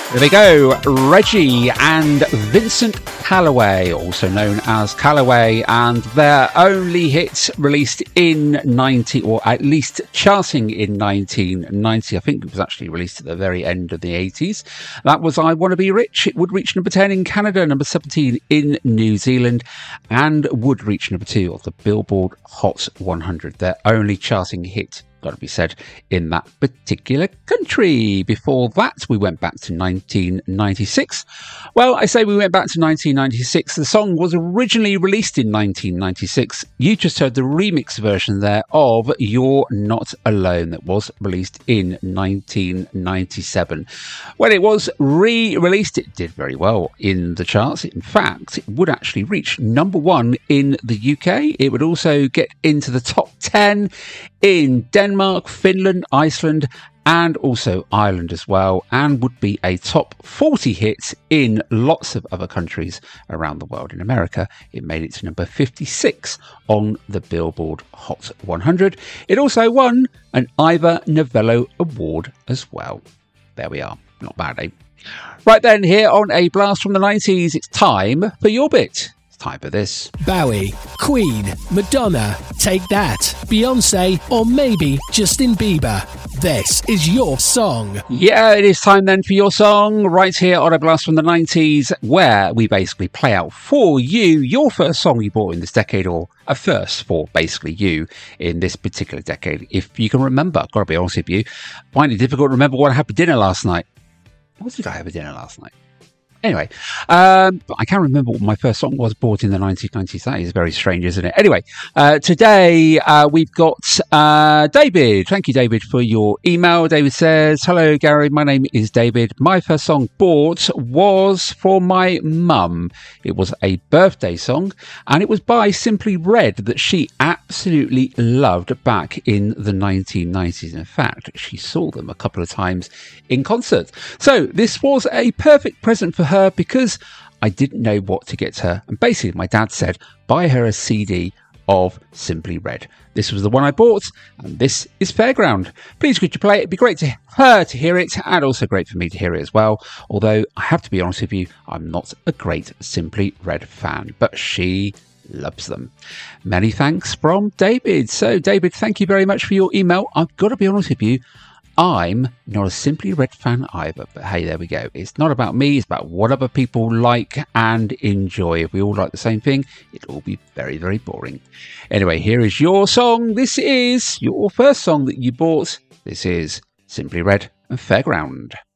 There we go, Reggie and Vincent Callaway, also known as Callaway, and their only hit released in 90, or at least charting in 1990. I think it was actually released at the very end of the 80s. That was I Wanna Be Rich. It would reach number 10 in Canada, number 17 in New Zealand, and would reach number 2 of the Billboard Hot 100. Their only charting hit, got to be said, in that particular country. Before that, we went back to 1996. Well, I say we went back to 1996. The song was originally released in 1996. You just heard the remix version there of You're Not Alone that was released in 1997. When it was re-released, it did very well in the charts. In fact, it would actually reach number 1 in the UK. It would also get into the top 10 in Denmark, Finland, Iceland, and also Ireland as well, and would be a top 40 hit in lots of other countries around the world. In America, it made it to number 56 on the Billboard Hot 100. It also won an Ivor Novello Award as well. There we are. Not bad, eh? Right then, here on A Blast from the 90s, it's time for your bit. Time for this. Bowie, Queen, Madonna, Take That, Beyonce, or maybe Justin Bieber. This is your song. Yeah, it is time then for your song right here on A Blast from the 90s, where we basically play out for you your first song you bought in this decade, or a first for basically you in this particular decade. If you can remember, I've got to be honest with you, find it difficult to remember what I had for dinner last night. What did I have for dinner last night? Anyway, but I can't remember what my first song was bought in the 1990s. That is very strange, isn't it? Anyway, today we've got David. Thank you, David, for your email. David says, hello, Gary. My name is David. My first song bought was for my mum. It was a birthday song, and it was by Simply Red that she absolutely loved back in the 1990s. In fact, she saw them a couple of times in concert. So this was a perfect present for her because I didn't know what to get her, and basically my dad said buy her a CD of Simply Red. This was the one I bought, and this is Fairground. Please could you play it? It'd be great to her to hear it, and also great for me to hear it as well, although I have to be honest with you, I'm not a great Simply Red fan, but she loves them. Many thanks from David. So David, thank you very much for your email. I've got to be honest with you, I'm not a Simply Red fan either, but hey, there we go. It's not about me, it's about what other people like and enjoy. If we all like the same thing, it'll all be very, very boring. Anyway, here is your song. This is your first song that you bought. This is Simply Red and Fairground.